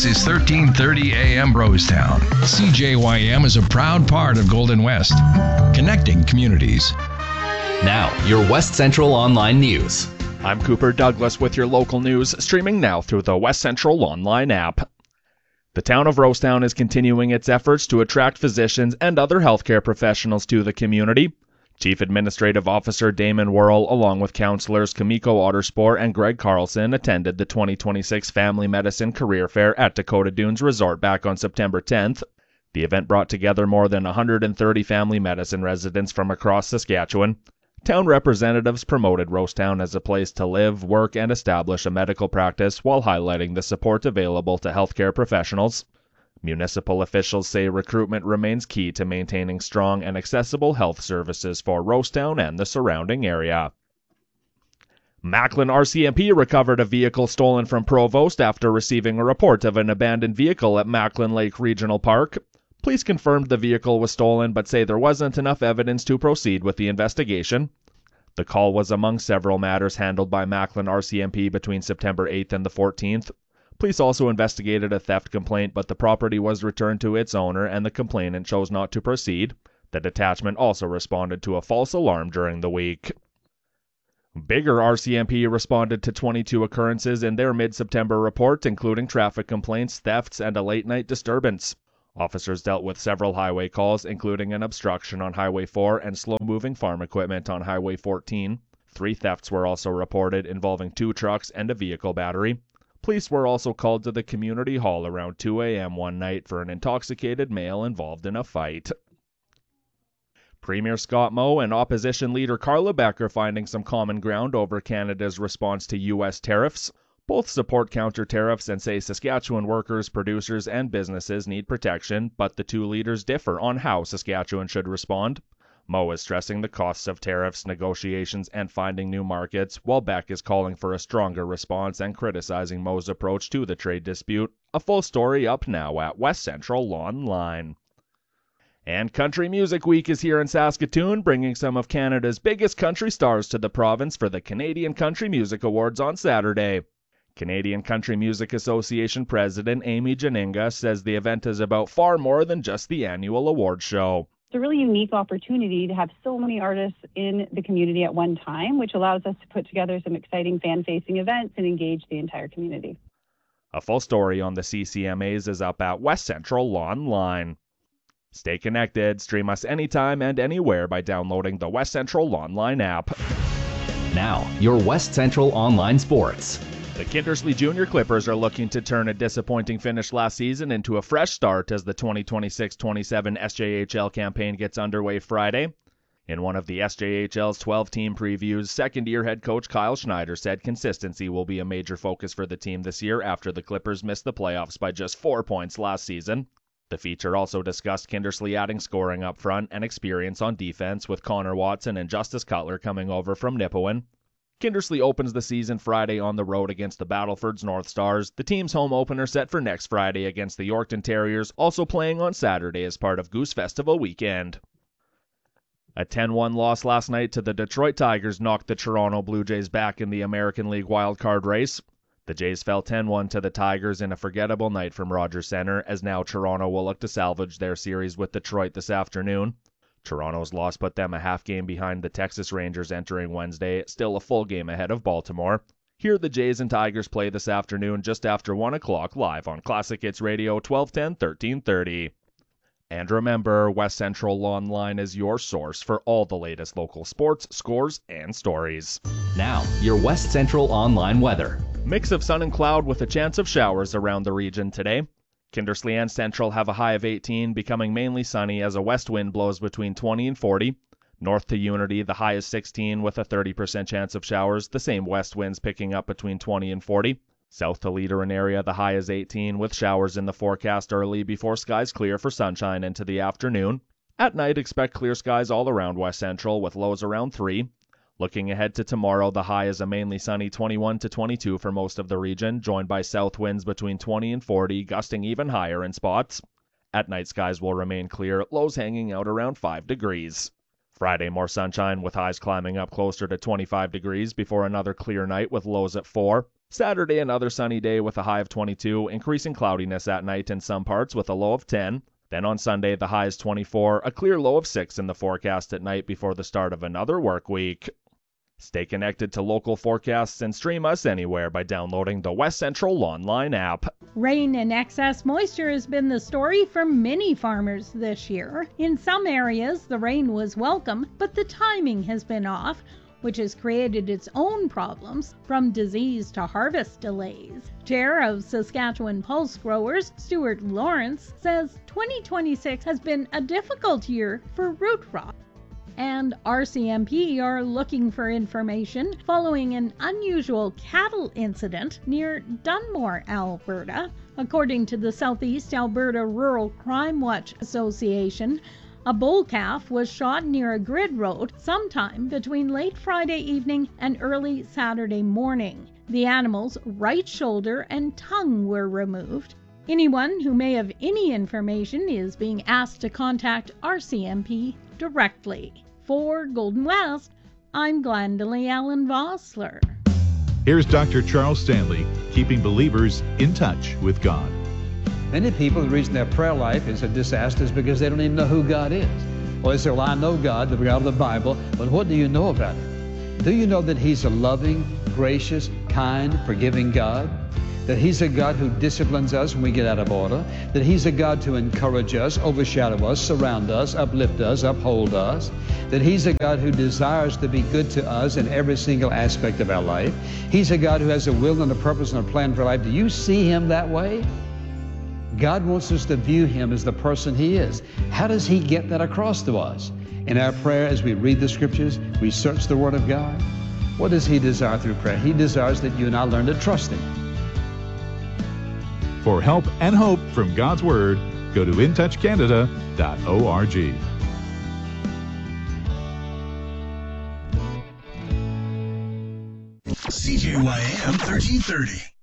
This is 1330 AM Brosetown. CJYM is a proud part of Golden West, connecting communities. Now, your West Central Online News. I'm Cooper Douglas with your local news, streaming now through the West Central Online app. The town of Rosetown is continuing its efforts to attract physicians and other healthcare professionals to the community. Chief Administrative Officer Damon Worrell, along with councillors Kamiko Otterspore and Greg Carlson, attended the 2026 Family Medicine Career Fair at Dakota Dunes Resort back on September 10th. The event brought together more than 130 family medicine residents from across Saskatchewan. Town representatives promoted Rosetown as a place to live, work, and establish a medical practice while highlighting the support available to healthcare professionals. Municipal officials say recruitment remains key to maintaining strong and accessible health services for Rosetown and the surrounding area. Macklin RCMP recovered a vehicle stolen from Provost after receiving a report of an abandoned vehicle at Macklin Lake Regional Park. Police confirmed the vehicle was stolen but say there wasn't enough evidence to proceed with the investigation. The call was among several matters handled by Macklin RCMP between September 8th and the 14th. Police also investigated a theft complaint, but the property was returned to its owner and the complainant chose not to proceed. The detachment also responded to a false alarm during the week. Bigger RCMP responded to 22 occurrences in their mid-September report, including traffic complaints, thefts, and a late-night disturbance. Officers dealt with several highway calls, including an obstruction on Highway 4 and slow-moving farm equipment on Highway 14. 3 thefts were also reported, involving 2 trucks and a vehicle battery. Police were also called to the community hall around 2 a.m. one night for an intoxicated male involved in a fight. Premier Scott Moe and opposition leader Carla Beck are finding some common ground over Canada's response to U.S. tariffs. Both support counter-tariffs and say Saskatchewan workers, producers, and businesses need protection, but the two leaders differ on how Saskatchewan should respond. Moe is stressing the costs of tariffs, negotiations, and finding new markets, while Beck is calling for a stronger response and criticizing Moe's approach to the trade dispute. A full story up now at West Central Online. And Country Music Week is here in Saskatoon, bringing some of Canada's biggest country stars to the province for the Canadian Country Music Awards on Saturday. Canadian Country Music Association President Amy Janinga says the event is about far more than just the annual awards show. It's a really unique opportunity to have so many artists in the community at one time, which allows us to put together some exciting fan-facing events and engage the entire community. A full story on the CCMAs is up at West Central Online. Stay connected, stream us anytime and anywhere by downloading the West Central Online app. Now, your West Central Online Sports. The Kindersley Junior Clippers are looking to turn a disappointing finish last season into a fresh start as the 2026-27 SJHL campaign gets underway Friday. In one of the SJHL's 12-team previews, second-year head coach Kyle Schneider said consistency will be a major focus for the team this year after the Clippers missed the playoffs by just 4 points last season. The feature also discussed Kindersley adding scoring up front and experience on defense, with Connor Watson and Justice Cutler coming over from Nipawin. Kindersley opens the season Friday on the road against the Battleford's North Stars. The team's home opener set for next Friday against the Yorkton Terriers, also playing on Saturday as part of Goose Festival weekend. A 10-1 loss last night to the Detroit Tigers knocked the Toronto Blue Jays back in the American League wildcard race. The Jays fell 10-1 to the Tigers in a forgettable night from Rogers Centre, as now Toronto will look to salvage their series with Detroit this afternoon. Toronto's loss put them a half game behind the Texas Rangers entering Wednesday, still a full game ahead of Baltimore. Here the Jays and Tigers play this afternoon just after 1 o'clock live on Classic Hits Radio 1210 1330. And remember, West Central Online is your source for all the latest local sports, scores, and stories. Now, your West Central Online weather. Mix of sun and cloud with a chance of showers around the region today. Kindersley and Central have a high of 18, becoming mainly sunny as a west wind blows between 20 and 40. North to Unity, the high is 16 with a 30% chance of showers, the same west winds picking up between 20 and 40. South to Leader and area, the high is 18 with showers in the forecast early before skies clear for sunshine into the afternoon. At night, expect clear skies all around West Central with lows around 3. Looking ahead to tomorrow, the high is a mainly sunny 21 to 22 for most of the region, joined by south winds between 20 and 40, gusting even higher in spots. At night, skies will remain clear, lows hanging out around 5 degrees. Friday, more sunshine with highs climbing up closer to 25 degrees before another clear night with lows at 4. Saturday, another sunny day with a high of 22, increasing cloudiness at night in some parts with a low of 10. Then on Sunday, the high is 24, a clear low of 6 in the forecast at night before the start of another work week. Stay connected to local forecasts and stream us anywhere by downloading the West Central Online app. Rain and excess moisture has been the story for many farmers this year. In some areas, the rain was welcome, but the timing has been off, which has created its own problems, from disease to harvest delays. Chair of Saskatchewan Pulse Growers, Stuart Lawrence, says 2026 has been a difficult year for root rot. And RCMP are looking for information following an unusual cattle incident near Dunmore, Alberta. According to the Southeast Alberta Rural Crime Watch Association, a bull calf was shot near a grid road sometime between late Friday evening and early Saturday morning. The animal's right shoulder and tongue were removed. Anyone who may have any information is being asked to contact RCMP directly. For Golden West, I'm Glendalee Allen Vossler. Here's Dr. Charles Stanley, keeping believers in touch with God. Many people, the reason their prayer life is a disaster is because they don't even know who God is. Well, they say, well, I know God, the God of the Bible, but what do you know about Him? Do you know that He's a loving, gracious, kind, forgiving God? That He's a God who disciplines us when we get out of order? That He's a God to encourage us, overshadow us, surround us, uplift us, uphold us? That He's a God who desires to be good to us in every single aspect of our life? He's a God who has a will and a purpose and a plan for life. Do you see Him that way? God wants us to view Him as the person He is. How does He get that across to us? In our prayer, as we read the Scriptures, we search the Word of God. What does He desire through prayer? He desires that you and I learn to trust Him. For help and hope from God's Word, go to intouchcanada.org. CJYM 1330.